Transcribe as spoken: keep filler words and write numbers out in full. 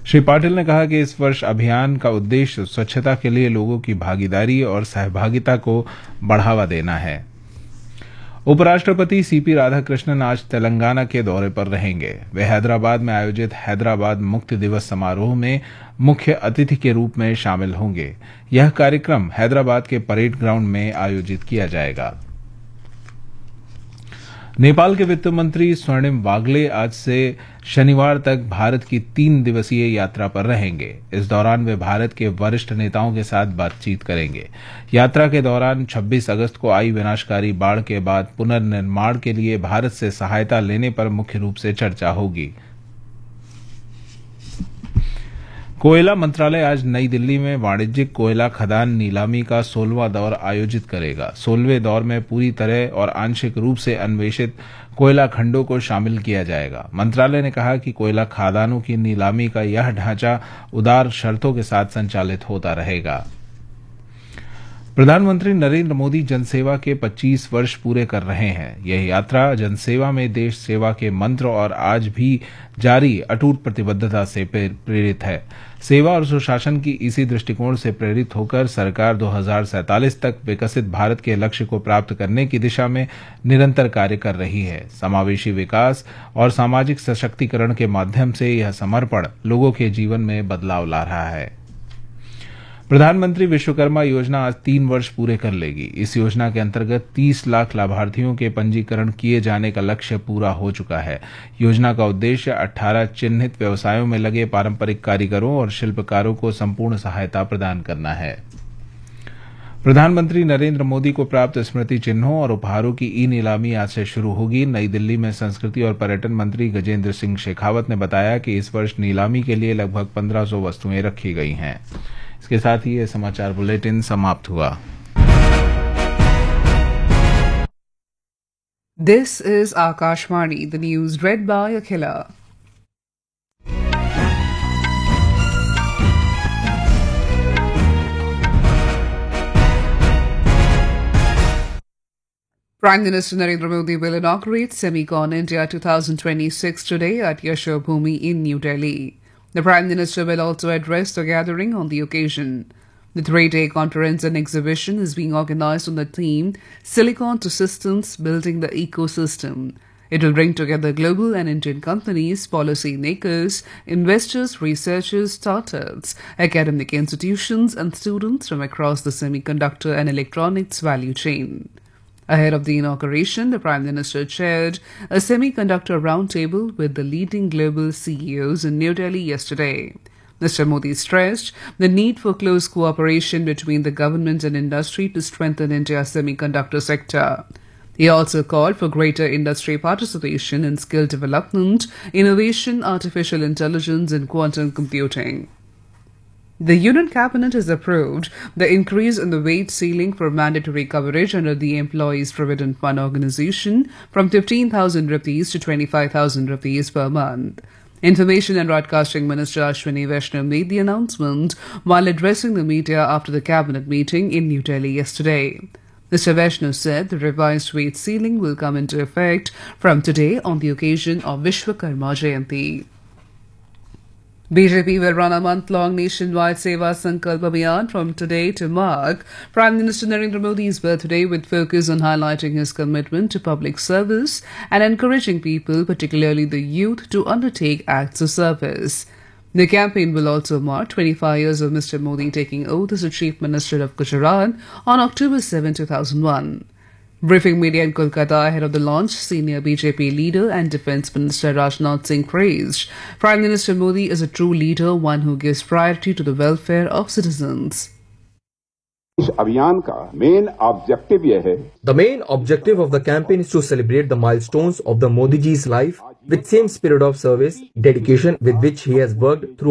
श्री पाटिल ने कहा कि इस वर्ष अभियान का उद्देश्य स्वच्छता के लिए लोगों की भागीदारी और सहभागिता को बढ़ावा देना है। उपराष्ट्रपति सीपी राधाकृष्णन आज तेलंगाना के दौरे पर रहेंगे। वे हैदराबाद में आयोजित हैदराबाद मुक्ति दिवस समारोह में मुख्य अतिथि के रूप में शामिल होंगे। यह कार्यक्रम हैदराबाद के परेड ग्राउंड में आयोजित किया जाएगा। नेपाल के वित्त मंत्री स्वर्णिम वागले आज से शनिवार तक भारत की तीन दिवसीय यात्रा पर रहेंगे। इस दौरान वे भारत के वरिष्ठ नेताओं के साथ बातचीत करेंगे। यात्रा के दौरान छब्बीस अगस्त को आई विनाशकारी बाढ़ के बाद पुनर्निर्माण के लिए भारत से सहायता लेने पर मुख्य रूप से चर्चा होगी। कोयला मंत्रालय आज नई दिल्ली में वाणिज्यिक कोयला खदान नीलामी का सोलहवां दौर आयोजित करेगा। सोलहवें दौर में पूरी तरह और आंशिक रूप से अन्वेषित कोयला खंडों को शामिल किया जाएगा। मंत्रालय ने कहा कि कोयला खदानों की नीलामी का यह ढांचा उदार शर्तों के साथ संचालित होता रहेगा। प्रधानमंत्री नरेंद्र मोदी जनसेवा के पच्चीस वर्ष पूरे कर रहे हैं। यह यात्रा जनसेवा में देश सेवा के मंत्र और आज भी जारी अटूट प्रतिबद्धता से प्रेरित है। सेवा और सुशासन की इसी दृष्टिकोण से प्रेरित होकर सरकार दो हज़ार सैंतालीस तक विकसित भारत के लक्ष्य को प्राप्त करने की दिशा में निरंतर कार्य कर रही है। समावेशी विकास और सामाजिक सशक्तिकरण के माध्यम से यह समर्पण लोगों के जीवन में बदलाव ला रहा है। प्रधानमंत्री विश्वकर्मा योजना आज तीन वर्ष पूरे कर लेगी। इस योजना के अंतर्गत तीस लाख लाभार्थियों के पंजीकरण किए जाने का लक्ष्य पूरा हो चुका है। योजना का उद्देश्य अठारह चिन्हित व्यवसायों में लगे पारंपरिक कारीगरों और शिल्पकारों को संपूर्ण सहायता प्रदान करना है। प्रधानमंत्री नरेंद्र मोदी को प्राप्त स्मृति चिन्हों और उपहारों की ई नीलामी आज से शुरू होगी। नई दिल्ली में संस्कृति और पर्यटन मंत्री गजेंद्र सिंह शेखावत ने बताया कि इस वर्ष नीलामी के लिए लगभग पंद्रह सौ वस्तुएं रखी गई हैं। इसके साथ ही यह समाचार बुलेटिन समाप्त हुआ। This is Akashvani, the news read by Akhila. Prime Minister Narendra Modi will inaugurate Semicon India twenty twenty-six today at Yashobhoomi in New Delhi. The Prime Minister will also address the gathering on the occasion. The three-day conference and exhibition is being organized on the theme Silicon to Systems, Building the Ecosystem. It will bring together global and Indian companies, policy makers, investors, researchers, startups, academic institutions and students from across the semiconductor and electronics value chain. Ahead of the inauguration, the Prime Minister chaired a semiconductor roundtable with the leading global C E Os in New Delhi yesterday. Mister Modi stressed the need for close cooperation between the government and industry to strengthen India's semiconductor sector. He also called for greater industry participation in skill development, innovation, artificial intelligence and quantum computing. The Union Cabinet has approved the increase in the wage ceiling for mandatory coverage under the Employees Provident Fund Organisation from fifteen thousand rupees to twenty-five thousand rupees per month. Information and Broadcasting Minister Ashwini Vaishnaw made the announcement while addressing the media after the Cabinet meeting in New Delhi yesterday. Mister Vaishnaw said the revised wage ceiling will come into effect from today on the occasion of Vishwakarma Jayanti. B J P will run a month-long nationwide Seva Sankalp Abhiyan from today to mark Prime Minister Narendra Modi's birthday, with focus on highlighting his commitment to public service and encouraging people, particularly the youth, to undertake acts of service. The campaign will also mark twenty-five years of Mister Modi taking oath as the Chief Minister of Gujarat on October seventh, two thousand one. Briefing media in Kolkata ahead of the launch, senior B J P leader and Defence Minister Rajnath Singh praised Prime Minister Modi as a true leader, one who gives priority to the welfare of citizens. इस अभियान का main objective यह है The main objective of the campaign is to celebrate the milestones of the Modi ji's life with same spirit of service, dedication with which he has worked through